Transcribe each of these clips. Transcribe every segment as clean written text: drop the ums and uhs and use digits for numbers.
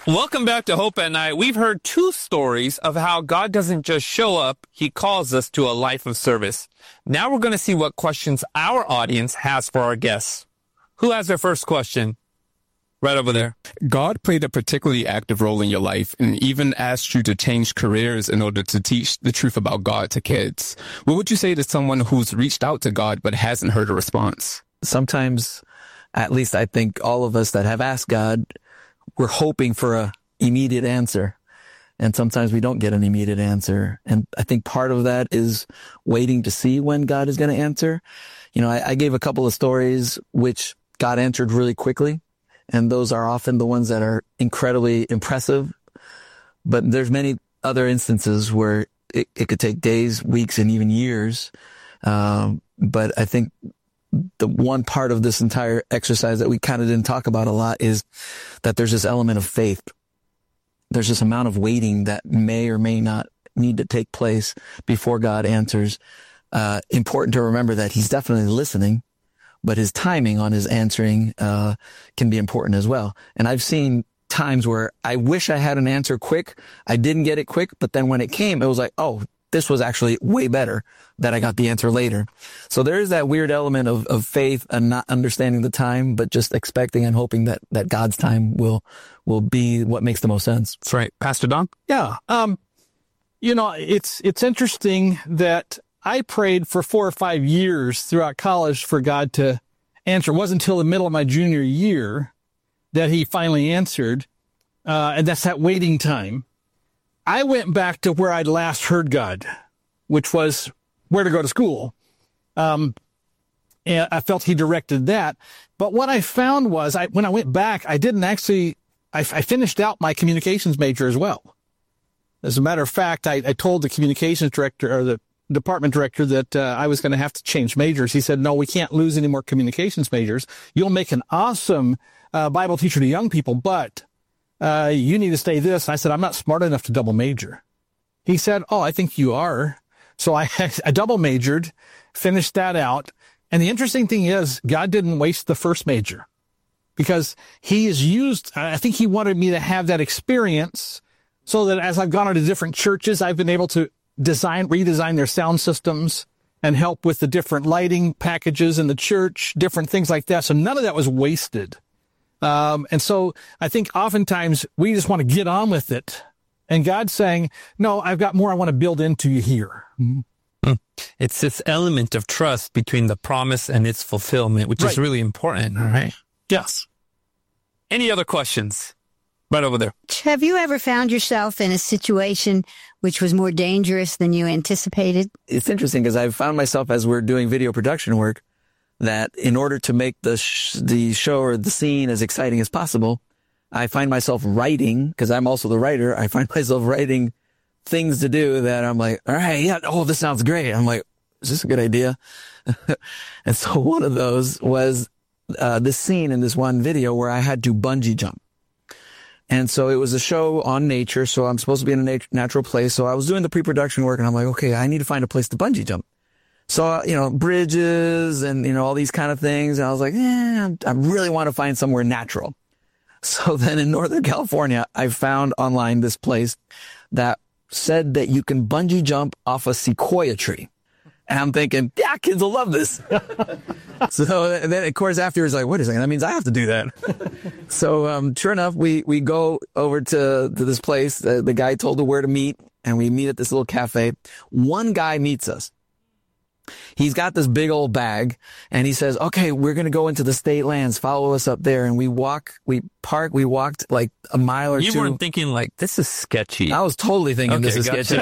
Welcome back to Hope at Night. We've heard two stories of how God doesn't just show up, he calls us to a life of service. Now we're going to see what questions our audience has for our guests. Who has their first question? Right over there. God played a particularly active role in your life and even asked you to change careers in order to teach the truth about God to kids. What would you say to someone who's reached out to God but hasn't heard a response? Sometimes, at least I think all of us that have asked God, we're hoping for a immediate answer. And sometimes we don't get an immediate answer. And I think part of that is waiting to see when God is going to answer. You know, I gave a couple of stories which God answered really quickly. And those are often the ones that are incredibly impressive. But there's many other instances where it could take days, weeks, and even years. But I think the one part of this entire exercise that we kind of didn't talk about a lot is that there's this element of faith. There's this amount of waiting that may or may not need to take place before God answers. Important to remember that he's definitely listening, but his timing on his answering can be important as well. And I've seen times where I wish I had an answer quick. I didn't get it quick, but then when it came, it was like, oh, this was actually way better that I got the answer later. So there is that weird element of faith and not understanding the time, but just expecting and hoping that God's time will be what makes the most sense. That's right. Pastor Don? Yeah. You know, it's interesting that I prayed for 4 or 5 years throughout college for God to answer. It wasn't until the middle of my junior year that he finally answered. And that's that waiting time. I went back to where I'd last heard God, which was where to go to school. And I felt he directed that. But what I found was when I went back, I didn't actually, I finished out my communications major as well. As a matter of fact, I told the communications director or the department director that I was going to have to change majors. He said, no, we can't lose any more communications majors. You'll make an awesome Bible teacher to young people, but you need to stay this. I said, I'm not smart enough to double major. He said, oh, I think you are. So I double majored, finished that out. And the interesting thing is God didn't waste the first major because he is used. I think he wanted me to have that experience so that as I've gone into different churches, I've been able to redesign their sound systems and help with the different lighting packages in the church, different things like that. So none of that was wasted. And so I think oftentimes we just want to get on with it. And God's saying, no, I've got more I want to build into you here. Mm-hmm. It's this element of trust between the promise and its fulfillment, which is really important. All right. Yes. Any other questions? Right over there. Have you ever found yourself in a situation which was more dangerous than you anticipated? It's interesting because I've found myself as we're doing video production work that in order to make the show or the scene as exciting as possible, I find myself writing, because I'm also the writer, I find myself writing things to do that I'm like, all right, yeah, oh, this sounds great. I'm like, is this a good idea? And so one of those was this scene in this one video where I had to bungee jump. And so it was a show on nature, so I'm supposed to be in a natural place. So I was doing the pre-production work, and I'm like, okay, I need to find a place to bungee jump. So, you know, bridges and, you know, all these kind of things. And I was like, I really want to find somewhere natural. So then in Northern California, I found online this place that said that you can bungee jump off a sequoia tree. And I'm thinking, yeah, kids will love this. So and then, of course, afterwards, like, wait a second, that means I have to do that. So sure enough, we go over to this place. The guy told us where to meet, and we meet at this little cafe. One guy meets us. He's got this big old bag, and he says, okay, we're going to go into the state lands. Follow us up there. And we walked like a mile or two. You weren't thinking like, this is sketchy. I was totally thinking this is gotcha.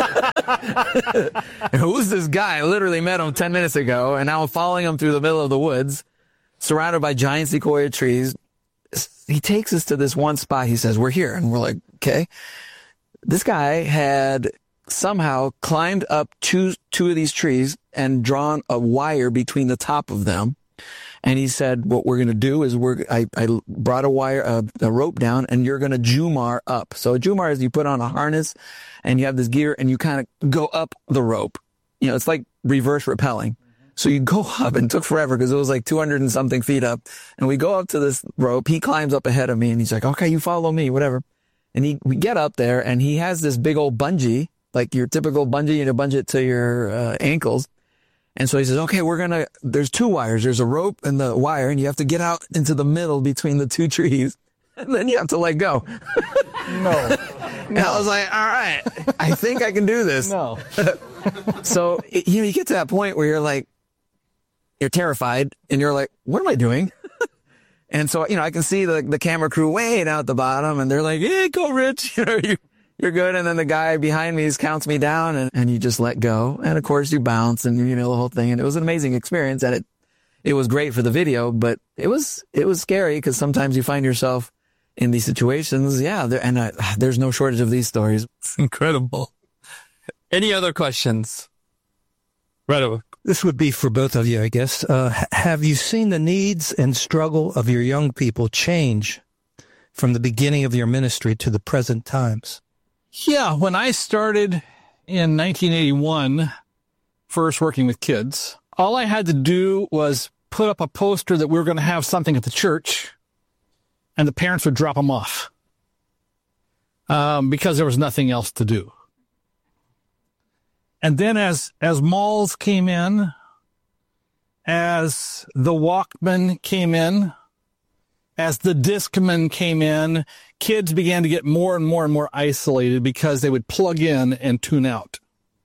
sketchy. Who's this guy? I literally met him 10 minutes ago, and now I'm following him through the middle of the woods, surrounded by giant sequoia trees. He takes us to this one spot. He says, we're here. And we're like, okay. This guy had somehow climbed up two of these trees and drawn a wire between the top of them. And he said, what we're going to do is I brought a rope down, and you're going to Jumar up. So a Jumar is you put on a harness and you have this gear and you kind of go up the rope. You know, it's like reverse rappelling. So you go up, and it took forever because it was like 200 and something feet up. And we go up to this rope. He climbs up ahead of me, and he's like, okay, you follow me, whatever. And we get up there and he has this big old bungee, like your typical bungee, you bungee it to your ankles. And so he says, okay, there's 2 wires. There's a rope and the wire, and you have to get out into the middle between the 2 trees. And then you have to let go. No. And I was like, all right, I think I can do this. No. So, you get to that point where you're terrified and you're like, what am I doing? And so, I can see the camera crew way down at the bottom and they're like, yeah, go Rich. You're good. And then the guy behind me counts me down and you just let go. And of course you bounce and the whole thing. And it was an amazing experience. And it was great for the video, but it was scary because sometimes you find yourself in these situations. Yeah. There's no shortage of these stories. It's incredible. Any other questions? Right over. This would be for both of you, I guess. Have you seen the needs and struggle of your young people change from the beginning of your ministry to the present times? Yeah, when I started in 1981, first working with kids, all I had to do was put up a poster that we were going to have something at the church, and the parents would drop them off because there was nothing else to do. And then as malls came in, as the Walkman came in, as the Discman came in, kids began to get more and more and more isolated because they would plug in and tune out.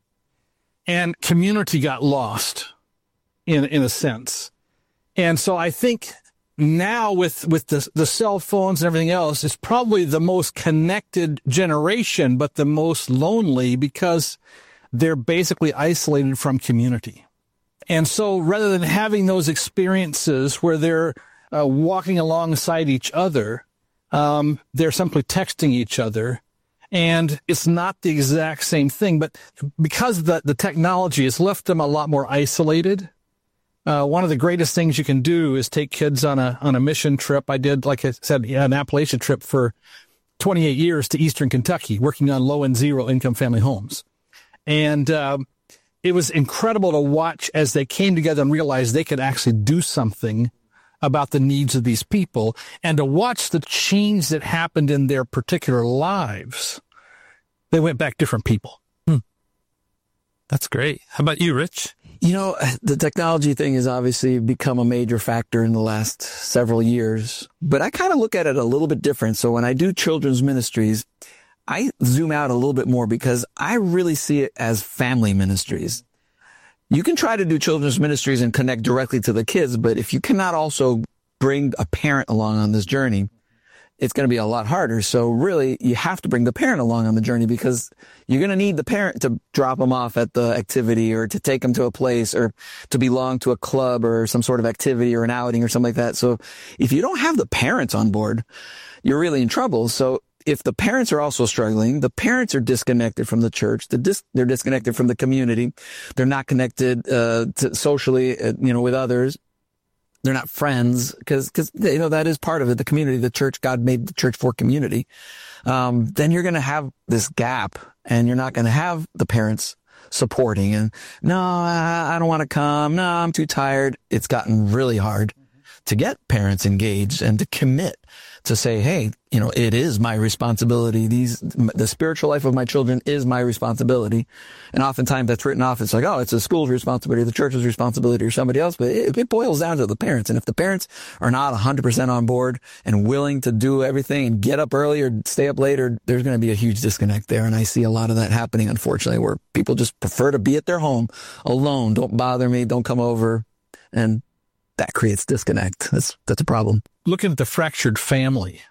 And community got lost in a sense. And so I think now with the cell phones and everything else, it's probably the most connected generation, but the most lonely because they're basically isolated from community. And so rather than having those experiences where they're walking alongside each other, they're simply texting each other. And it's not the exact same thing, but because the technology has left them a lot more isolated, one of the greatest things you can do is take kids on a mission trip. I did, like I said, an Appalachian trip for 28 years to Eastern Kentucky, working on low and zero income family homes. And it was incredible to watch as they came together and realized they could actually do something about the needs of these people, and to watch the change that happened in their particular lives. They went back different people. That's great. How about you, Rich? The technology thing has obviously become a major factor in the last several years, but I kind of look at it a little bit different. So when I do children's ministries, I zoom out a little bit more because I really see it as family ministries. You can try to do children's ministries and connect directly to the kids, but if you cannot also bring a parent along on this journey, it's going to be a lot harder. So really, you have to bring the parent along on the journey because you're going to need the parent to drop them off at the activity or to take them to a place or to belong to a club or some sort of activity or an outing or something like that. So if you don't have the parents on board, you're really in trouble. So if the parents are also struggling, the parents are disconnected from the church, they're disconnected from the community, they're not connected socially, with others. They're not friends because that is part of it. The community, the church, God made the church for community. Then you're going to have this gap and you're not going to have the parents supporting and no, I don't want to come. No, I'm too tired. It's gotten really hard to get parents engaged and to commit to say, hey, it is my responsibility. The spiritual life of my children is my responsibility. And oftentimes that's written off. It's like, oh, it's the school's responsibility, the church's responsibility, or somebody else. But it boils down to the parents. And if the parents are not 100% on board and willing to do everything and get up early or stay up later, there's going to be a huge disconnect there. And I see a lot of that happening, unfortunately, where people just prefer to be at their home alone. Don't bother me. Don't come over. And that creates disconnect. That's a problem. Looking at the fractured family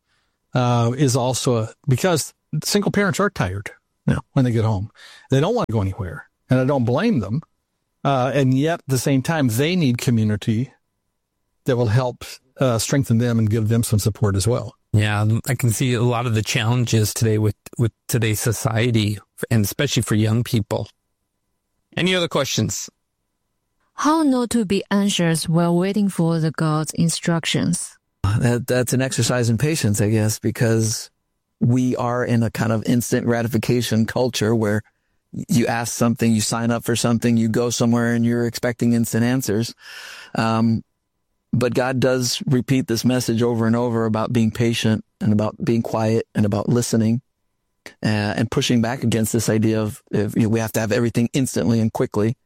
is also because single parents are tired when they get home. They don't want to go anywhere, and I don't blame them. And yet, at the same time, they need community that will help strengthen them and give them some support as well. Yeah, I can see a lot of the challenges today with today's society, and especially for young people. Any other questions? How not to be anxious while waiting for the God's instructions? That's an exercise in patience, I guess, because we are in a kind of instant gratification culture where you ask something, you sign up for something, you go somewhere and you're expecting instant answers. But God does repeat this message over and over about being patient and about being quiet and about listening and pushing back against this idea of we have to have everything instantly and quickly.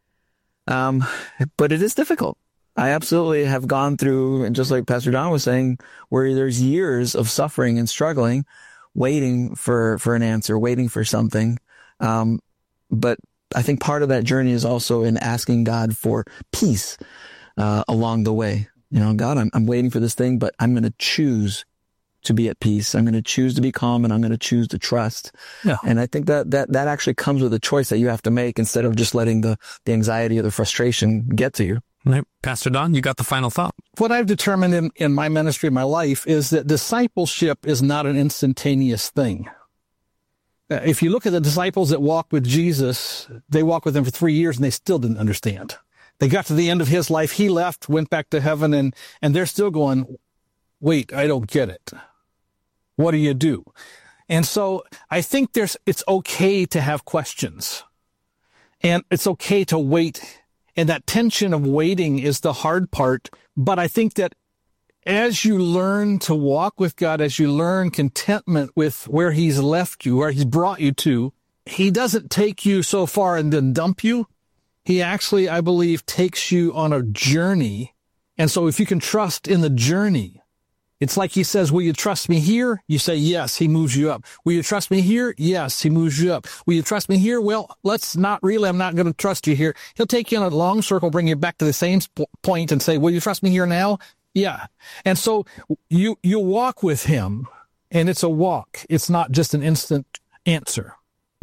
But it is difficult. I absolutely have gone through, and just like Pastor Don was saying, where there's years of suffering and struggling, waiting for an answer, waiting for something. But I think part of that journey is also in asking God for peace along the way. God, I'm waiting for this thing, but I'm going to choose to be at peace. I'm going to choose to be calm, and I'm going to choose to trust. Yeah. And I think that actually comes with a choice that you have to make instead of just letting the anxiety or the frustration get to you. Right. Pastor Don, you got the final thought. What I've determined in my ministry, in my life, is that discipleship is not an instantaneous thing. If you look at the disciples that walked with Jesus, they walked with him for 3 years and they still didn't understand. They got to the end of his life. He left, went back to heaven, and they're still going, wait, I don't get it. What do you do? And so I think it's okay to have questions, and it's okay to wait. And that tension of waiting is the hard part. But I think that as you learn to walk with God, as you learn contentment with where he's left you, where he's brought you to, he doesn't take you so far and then dump you. He actually, I believe, takes you on a journey. And so if you can trust in the journey, it's like he says, will you trust me here? You say, yes, he moves you up. Will you trust me here? Yes, he moves you up. Will you trust me here? Well, I'm not going to trust you here. He'll take you in a long circle, bring you back to the same point and say, will you trust me here now? Yeah. And so you walk with him, and it's a walk. It's not just an instant answer.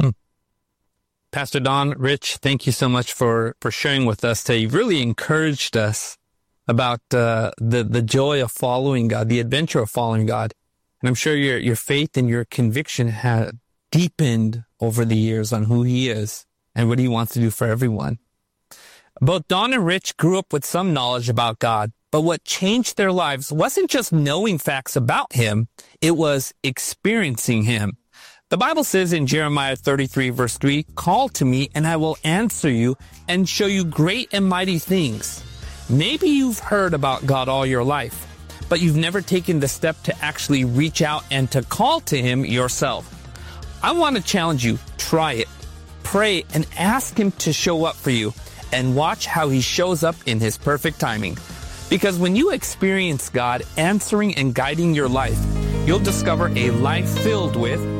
Pastor Don, Rich, thank you so much for sharing with us today. You've really encouraged us about the joy of following God, the adventure of following God. And I'm sure your faith and your conviction have deepened over the years on who he is and what he wants to do for everyone. Both Don and Rich grew up with some knowledge about God, but what changed their lives wasn't just knowing facts about him, it was experiencing him. The Bible says in Jeremiah 33 verse 3, call to me and I will answer you and show you great and mighty things. Maybe you've heard about God all your life, but you've never taken the step to actually reach out and to call to him yourself. I want to challenge you, try it. Pray and ask him to show up for you, and watch how he shows up in his perfect timing. Because when you experience God answering and guiding your life, you'll discover a life filled with